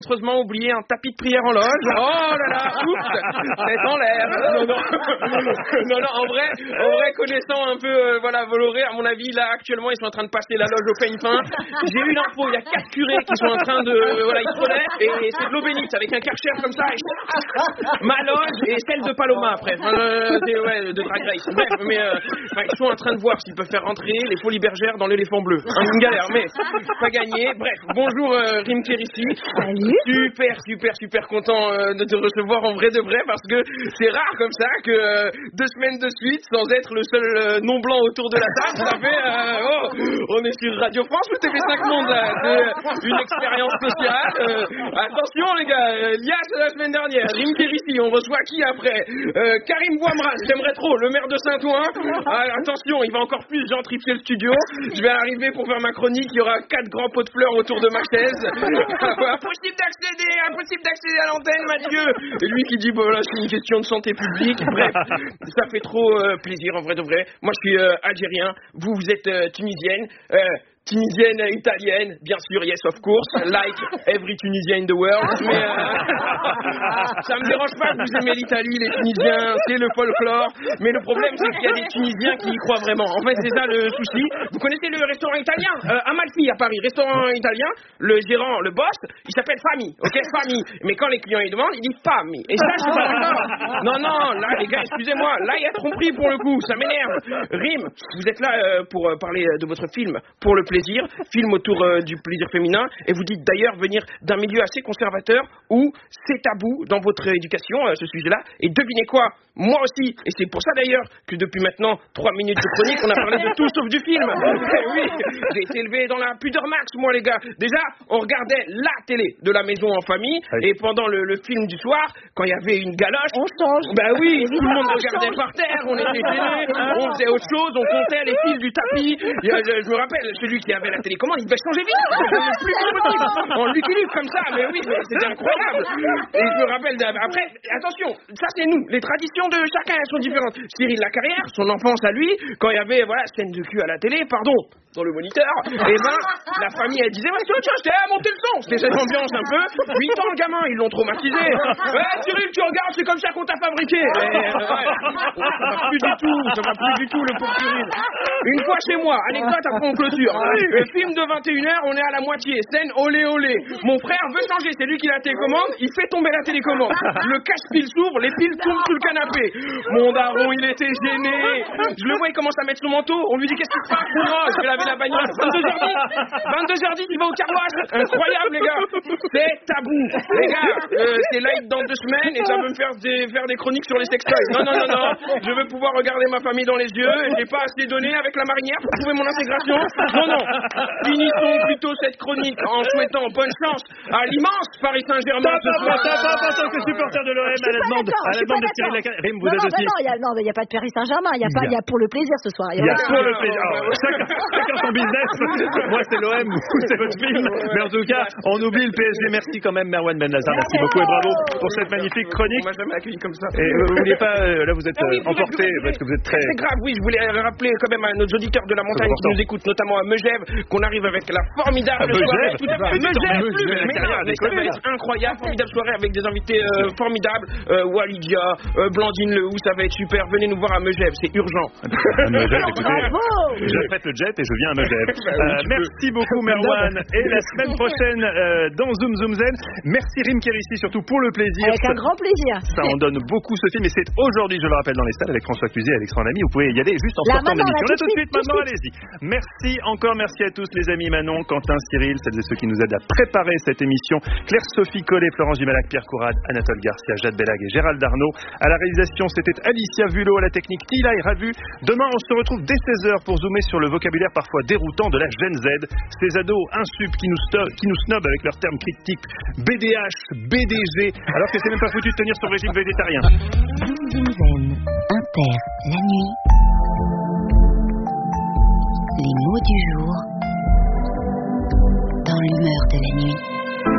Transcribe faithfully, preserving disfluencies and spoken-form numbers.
Heureusement oublié un tapis de prière en loge. Oh là là, oups, tête en l'air. Non, non, non, non, en vrai, en vrai, connaissant un peu, euh, voilà, Bolloré, à mon avis, là, actuellement, ils sont en train de passer la loge au peigne fin. J'ai eu l'info, il y a quatre curés qui sont en train de, euh, voilà, ils se relèvent, et c'est de l'eau bénite, avec un karcher comme ça, et ma loge, et celle de Paloma, après, euh, c'est, ouais, de Drag Race. Bref, mais, euh, enfin, ils sont en train de voir s'ils peuvent faire rentrer les folies bergères dans l'éléphant bleu. Hein, une galère, mais pas gagné. Bref, bonjour, euh, Rim Kérissi. Salut. Super, super, super content euh, de te recevoir en vrai de vrai, parce que c'est rare comme ça que euh, deux semaines de suite, sans être le seul euh, non blanc autour de la table, ça fait euh, oh, on est sur Radio France ou T V cinq Monde là, c'est une expérience sociale. Euh, attention les gars, euh, Lias la semaine dernière, Rim Kérissi, on reçoit qui après euh, Karim Bouamra, j'aimerais trop, le maire de Saint-Ouen. Ah, attention, il va encore plus gentrifier le studio. Je vais arriver pour faire ma chronique, il y aura quatre grands pots de fleurs autour de ma chaise. Impossible d'accéder, impossible d'accéder à l'antenne, Mathieu. Et lui qui dit, bon là c'est une question de santé publique. Bref, ça fait trop euh, plaisir en vrai de vrai. Moi je suis euh, algérien, vous vous êtes euh, tunisienne. Euh, Tunisienne, italienne, bien sûr, yes of course, like every Tunisian in the world, mais euh, ça me dérange pas que vous aimez l'Italie, les Tunisiens, c'est le folklore, mais le problème c'est qu'il y a des Tunisiens qui y croient vraiment. En fait c'est ça le souci. Vous connaissez le restaurant italien euh, Amalfi à Paris, restaurant italien, le gérant, le boss, il s'appelle Famille, ok, Famille, mais quand les clients ils demandent, ils disent Famille, et ça je suis pas d'accord. Non, non, là les gars, excusez-moi, là il y a tromperie pour le coup, ça m'énerve. Rim, vous êtes là euh, pour euh, parler de votre film, pour le plaisir, film autour euh, du plaisir féminin, et vous dites d'ailleurs venir d'un milieu assez conservateur où c'est tabou dans votre éducation, euh, ce sujet-là, et devinez quoi, moi aussi, et c'est pour ça d'ailleurs que depuis maintenant trois minutes de chronique, on a parlé de tout sauf du film. Et oui, j'ai été élevé dans la pudeur max, moi les gars. Déjà, on regardait la télé de la maison en famille, oui. Et pendant le, le film du soir, quand il y avait une galoche, on change. Bah oui, tout le monde regardait par terre, on était gênés, on faisait autre chose, on comptait les fils du tapis. Je, je me rappelle, celui qui avait la télécommande, il devait changer vite, le plus vite possible. On l'utilise comme ça, mais oui, mais c'était incroyable. Et je me rappelle, après, attention, ça c'est nous, les traditions de chacun elles sont différentes. Cyril Lacarrière, son enfance à lui, quand il y avait, voilà, scène de cul à la télé, pardon, dans le moniteur, et ben, la famille elle disait, ouais, tiens, tiens, je t'ai à monter le son. C'était cette ambiance un peu. huit ans le gamin, ils l'ont traumatisé. Ouais, Cyril, tu regardes, c'est comme ça qu'on t'a fabriqué. Et, euh, ouais, ça va plus du tout, ça va plus du tout le pauvre Cyril. Une fois chez moi, anecdote après on clôture. Le film de vingt et une heures, on est à la moitié, scène olé olé. Mon frère veut changer, c'est lui qui a la télécommande, il fait tomber la télécommande. Le cache-pile s'ouvre, les piles tombent sous le canapé. Mon daron, il était gêné. Je le vois, il commence à mettre son manteau, on lui dit qu'est-ce qui se passe? Oh, je vais laver la bagnole. vingt-deux heures dix, vingt-deux heures dix, il va au carwash. Incroyable les gars, c'est tabou. Les gars, euh, c'est live dans deux semaines et ça veut me faire des, faire des chroniques sur les sextoys. Non, non, non, non, je veux pouvoir regarder ma famille dans les yeux et j'ai pas assez donné avec la marinière pour trouver mon intégration. Non, non, finissons plutôt cette chronique en souhaitant bonne chance à l'immense Paris Saint-Germain. Attention, que supporter de l'O M à la demande, à la demande de Cyril Lacarrière. Rim, vous non, êtes non, aussi. Non, il y a, a pas de Paris Saint-Germain, il y a pas, il y a pour le plaisir ce soir. Il y a pour le plaisir. Alors, chacun, chacun son business. Moi, c'est l'O M, vous, c'est votre film. Mais en tout cas, on oublie le P S G. Merci quand même, Merwan Benazar. Merci beaucoup et bravo pour cette magnifique chronique. On m'a jamais accueilli comme ça. Et vous vouliez pas, euh, là, vous êtes euh, emporté parce que vous êtes très. C'est grave, oui. Je voulais rappeler quand même à nos auditeurs de la montagne qui nous écoutent, notamment à Megève, qu'on arrive avec la formidable soirée. Tout à fait. Megève, mais non, mais ça va être incroyable, formidable soirée avec des invités euh, formidables. Euh, Walidia, euh, Blandine Lehou, ça va être super. Venez nous voir à Megève, c'est urgent. Megève, écoutez, j'apprête le jet et je viens à Megève. Euh, merci beaucoup Merwan et la semaine prochaine euh, dans Zoom Zoom Zen. Merci Rim Kérissi surtout pour le plaisir. Avec un grand plaisir. Ça en donne beaucoup ce film et c'est aujourd'hui, je le rappelle, dans les salles avec François Cluzet et Alexandre Lamy. Vous pouvez y aller juste en là, sortant de l'émission. Là tout tout de suite, maintenant allez-y. Merci encore, merci à tous les amis Manon, Quentin, Cyril, celles et ceux qui nous aident à préparer cette émission. Claire-Sophie Collet, Florence Gimalac, Pierre Courade, Anatole Garcia, Jade Bellag et Gérald Darnaud. À la réalisation, c'était Alicia Vulot, à la technique Tila et Ravu. Demain, on se retrouve dès seize heures pour zoomer sur le vocabulaire parfois déroutant de la Gen Z. Ces ados insup qui nous, sto- qui nous snobent avec leurs termes critiques B D H, B D G, alors que c'est même pas foutu de tenir son régime végétarien. Zoom Zoom Zen, Inter, la nuit. Les mots du jour dans l'humeur de la nuit.